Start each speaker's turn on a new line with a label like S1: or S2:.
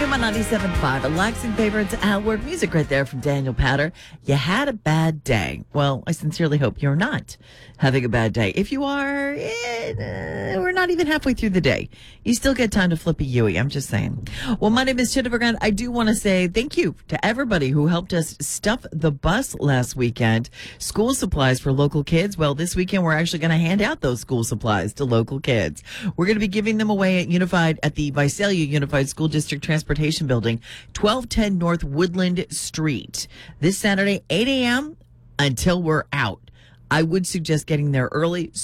S1: Chuma 97.5, a Laxing Favorites Hour music right there from Daniel Patter. You had a bad day. Well, I sincerely hope you're not having a bad day. If you are, we're not even halfway through the day. You still get time to flip a Yui. I'm just saying. Well, my name is Jennifer Grant. I do want to say thank you to everybody who helped us stuff the bus last weekend. School supplies for local kids. Well, this weekend we're actually going to hand out those school supplies to local kids. We're going to be giving them away at the Visalia Unified School District Transportation Building, 1210 North Woodland Street. This Saturday, 8 a.m. until we're out. I would suggest getting there early